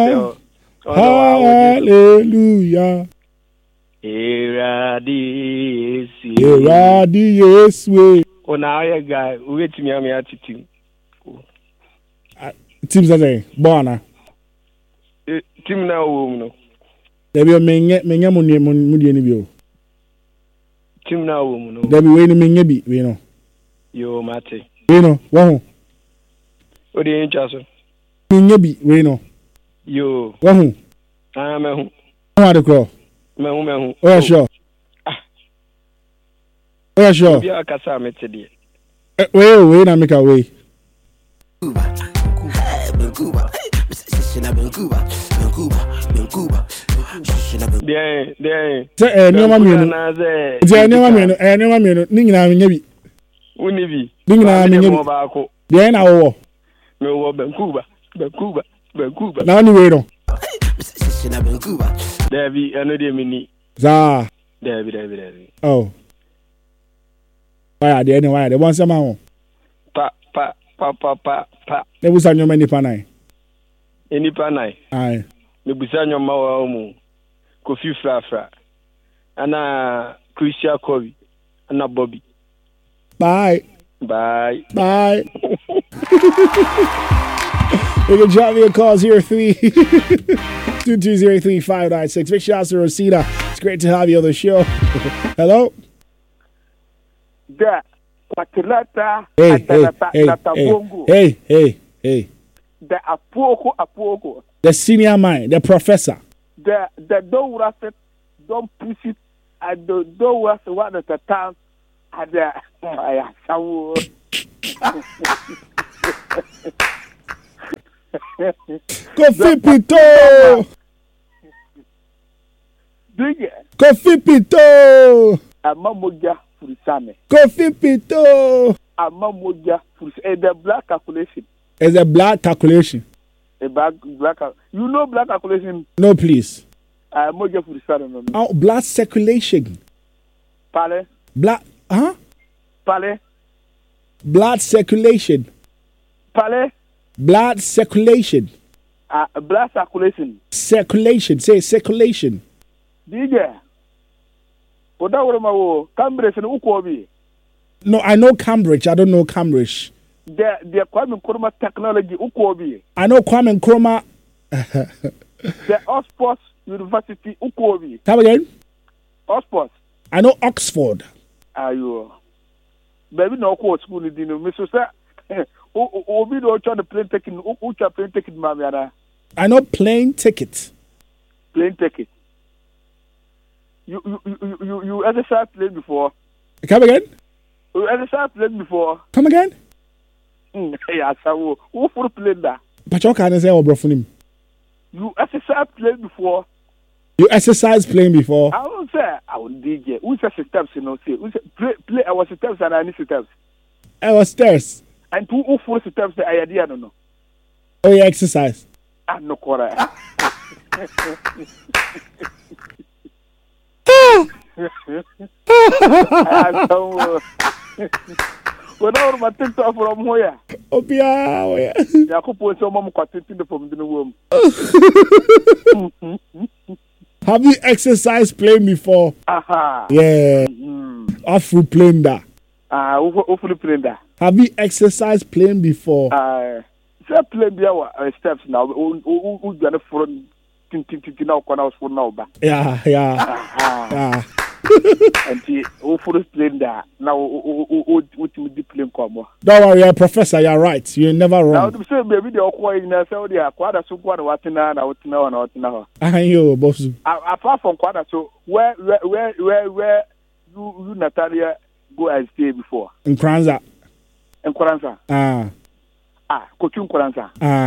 Hallelujah. Eradi Yesu. Oh, now I guy, wait me, I'm at team. Team say, Bona. Team now, no. There be a menya mudi ni bio. Team now, no. There be waiting menya bi, we know. Yo, Mate. We know, wahu. What do you interest? Menya bi, we know. Yo. Wahu. I'm a What the call? Me. Oh, sure. Oh, sure. Be a casa method. Wait, I make a way. Say, no one Nina, maybe. Unibi. Nina, then I will. No, Vancouver. Now, anyway, no. There be another mini. Za. There be. Oh. Why are they anyway? They want some amount. Pa. They was on your many panai. Any panai. Aye. The Busanyo Mawamu. Kofi Fra. Anna Christian Kobe. Anna Bobby. Bye. You can drop me a call 03-220-3596. Big shout out to Rosita. It's great to have you on the show. Hello? Hey. The Apoko. The senior mind, the professor. The don't rush it, don't push it, and don't rush one at a time. And Kofi Pito. Amamoja Furisame. Kofi Pito. Amamoja Furisame. The black calculation. It's a black calculation. A black. You know black calculation? No, please. Moja Furisame. Oh, blood circulation. Pale. Blood. Huh? Pale. Blood circulation. Pale. Blood circulation. Blood circulation. Circulation. Say circulation. DJ. Cambridge and Ukobi. No, I know Cambridge. I don't know Cambridge. The Kwame Nkrumah technology Ukobi. I know Kwame Nkrumah. The Oxford University Ukobi. Come again? Oxford. I know Oxford. Ayo. Baby no ko school ni no me so say obi do try the plane ticket ucha plane ticket mamiana. I know plane ticket. Plane ticket. You exercise plane before? Come again? You exercise plane before? Come again? Yeah, so who for plane da? But you can't say obrofunim. You exercise plane before? You exercise playing before? I won't say I will DJ. Who says steps, you know, say play I was steps and I need steps. I was stairs. And two who for steps the idea no no. Oh, you exercise. I'm no correct. When I was TikTok from where? Oh, yeah. Yakupo so mom quantity from the womb. Have you exercised playing before? Aha. Yeah. Afu playing that. Hopefully playing that. Have you exercised playing before? Say play our steps now. Who gonna front now corner for now ba. Yeah. And hopefully playing that. Now what you playing come. Don't worry, you're a professor, you're right. You're never wrong. Now to say baby the okwa in say they are kwada so kwada watina na watina. Ayo boss. Apart from kwada so where you Natalia go and stay before? In Kranza. Kochun Kranza.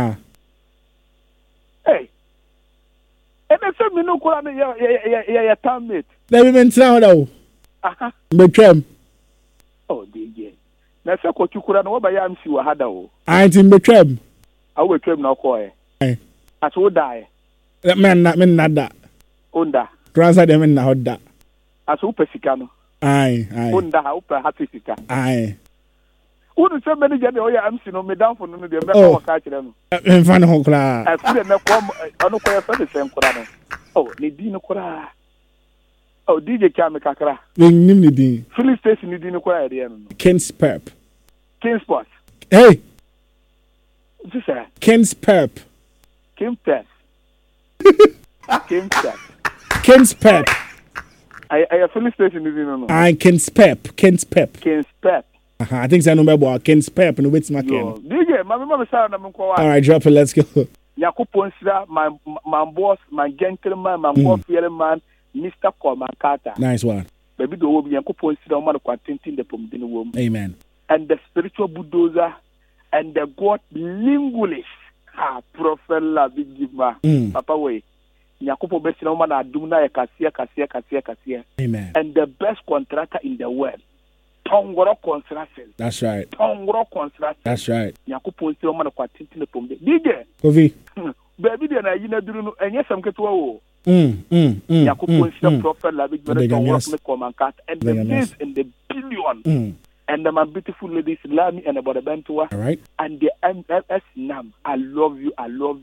Hey. And I said me no kwada ya teammate. Let me mention though. Betwem. Oh DJ. Na say Kochun Kranza no ba ya msi wa hada o. Ain't in betwem. I betwem na ko e. As wo die. Men not that. Onda. Kranza dem na hoda. As wo pesika no. Aye. Onda ha wo pe ha pesika. Aye. Wouldn't say manager the Oya MC no me down for no the member catch them. In front of Hokla. I couldn't come on the same Kurano. Oh, Nidino Kura. Oh, DJ Kame Kakra. Philly Station Nidino Kura. Ken's Pep. King Sports. Hey. What's that? Ken's Pep. King Pep. King Pep. Ken's Pep. I Philly Station Nidino. I Ken's Pep. Ken's Pep. King's Pep. I think I know about Ken's Pep and what's my Ken. DJ, my mama said I'm all right, drop it, let's go. Yakupon Sira, my boss, my gentleman, my warfare man, Mr. Coleman Carter. Nice one. Baby, the Obi Yakupon Sira, man, quantin the Pomdin womb. Amen. And the spiritual bulldozer and the God linguist, Prophet Labigima, Papa Way. Yakupo Besina, man, Aduna, Cassia. Amen. And the best contractor in the world. Tongoro construction. That's right. Tongoro construction. That's right. Yakupon Sira, man, quantin the Pomdin. DJ. Kofi. Baby, then I didn't and yes, I'm get to Yakupon Sira, Prophet Labigima, and the millions and the billion. And my beautiful ladies, Lami and about the Bentua. All right. And the MS Nam, I love you.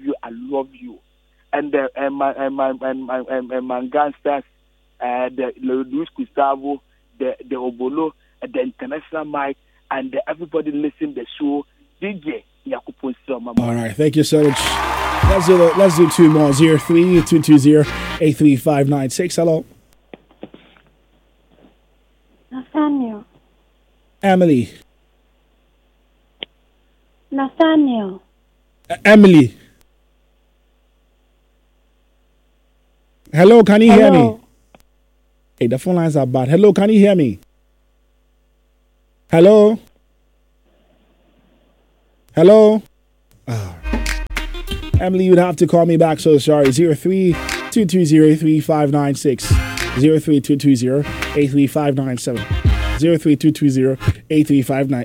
And the my gangsters, the Luis Gustavo, the Obolo, the International Mike, and everybody listen the show. DJ Yakupon Soma. All right, thank you so much. Let's do two more. 03-220-83596. Hello. Nathaniel. Emily. Nathaniel. Emily. Hello, can you hear me? Hey, the phone lines are bad. Hello, can you hear me? Hello? Hello? Oh. Emily, you'd have to call me back, so sorry. 03-220-83596. 03-220-83597. 03-220-83598.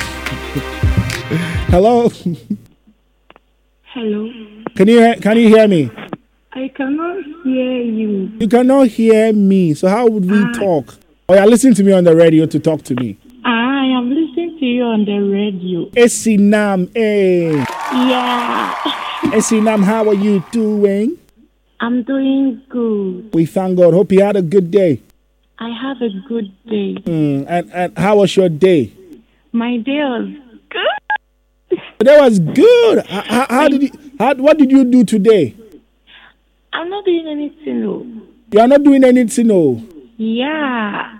Hello? Hello. Can you hear me? I cannot hear you. You cannot hear me. So how would we talk? Oh, you're listening to me on the radio to talk to me. I am listening to you on the radio. Esinam, hey. Yeah. Esinam, how are you doing? I'm doing good. We thank God. Hope you had a good day. I have a good day. And how was your day? My day was good. That was good. What did you do today? I'm not doing anything, no. You are not doing anything, no? Yeah.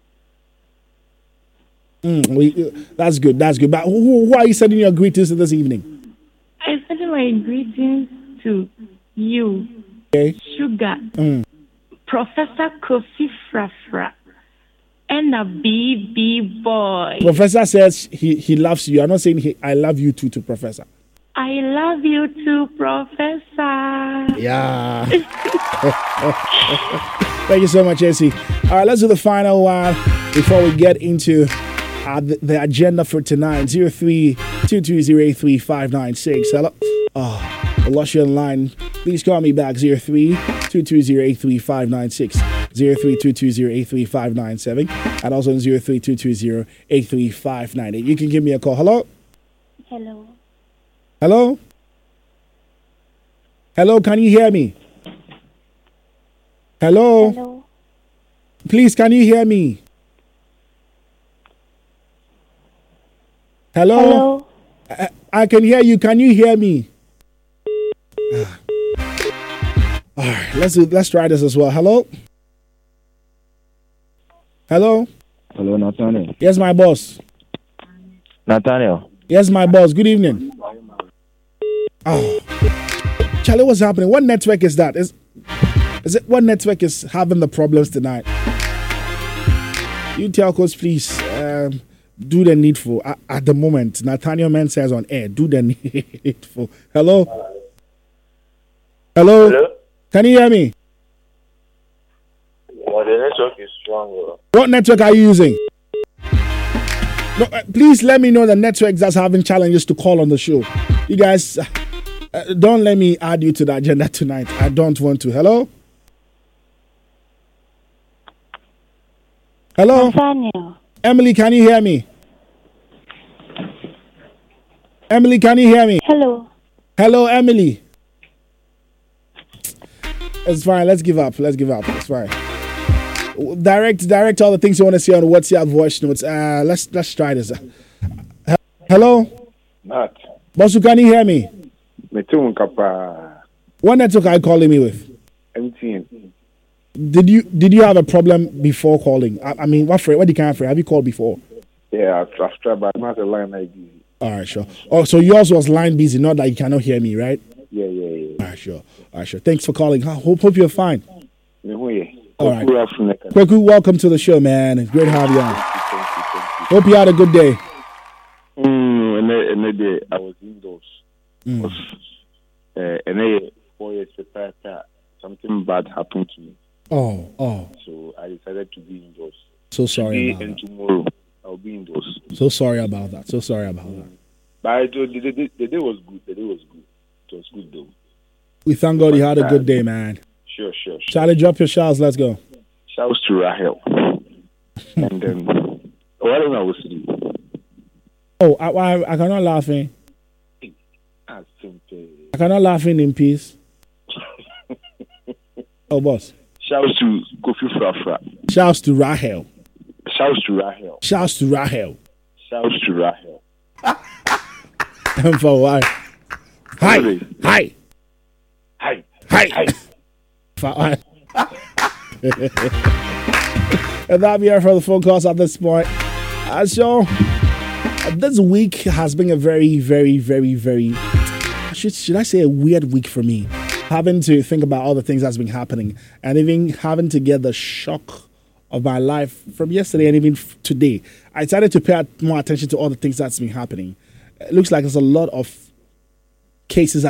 That's good. But who are you sending your greetings to this evening? I'm sending my greetings to you, okay. Sugar, Professor Kofi Frafra, and a BB boy. Professor says he loves you. I'm not saying I love you too to Professor. I love you too, Professor. Yeah. Thank you so much, Essie. All right, let's do the final one before we get into the agenda for tonight. 03-220-83596. Hello. Oh, I lost you online. Please call me back. 03-220-83596. 03-220-83597. And also 03-220-83598. You can give me a call. Hello? Hello. Hello? Hello, can you hear me? Hello? Hello. Please, can you hear me? Hello? Hello. I can hear you. Can you hear me? All right, let's try this as well. Hello? Hello? Hello, Nathaniel. Yes, my boss. Nathaniel. Yes, my boss. Good evening. Oh, Charlie, what's happening? What network is that? Is it what network is having the problems tonight? You telcos, please do the needful. At the moment, Nathaniel Man says on air, do the needful. Hello? Hello? Can you hear me? Well, the network is strong. What network are you using? No, please let me know the networks that's having challenges to call on the show. You guys, don't let me add you to the agenda tonight. I don't want to. Hello? Hello? Nathaniel. Emily, can you hear me? Emily, can you hear me? Hello. Hello, Emily. It's fine. Let's give up. It's fine. Direct all the things you want to see on WhatsApp voice notes. Let's try this. Hello, Matt. Bosu, can you hear me? Me too, Kapa. What network are you calling me with? MTN. Did you have a problem before calling? I mean, what do you kind of have you called before? Yeah, I've tried, but I'm not a line ID. All right, sure. Oh, so yours was line busy, not that you cannot hear me, right? Yeah. All right, sure. Thanks for calling. Hope you're fine. All right. Kweku, welcome to the show, man. It's great to have you on. Thank Hope you had a good day. And day I was indoors. And 4 years after something bad happened to me. Oh. So I decided to be indoors. So sorry Today about and that. tomorrow I'll be indoors. So sorry about that. But the day was good. It was good though. We thank God you had a good day, man. Sure. Charlie, drop your shouts. Let's go. Shouts to Rahel. And then what I was doing. Oh, I cannot laughing. I I cannot laughing in peace. Oh, boss. Shouts to Kofi Frafra. Shouts to Rahel. Shouts to Rahel. And for why? Hi. For why? And that'll be it for the phone calls at this point. So, this week has been a very, very, very, very, should I say a weird week for me. Having to think about all the things that's been happening and even having to get the shock of my life from yesterday and even today. I decided to pay more attention to all the things that's been happening. It looks like there's a lot of cases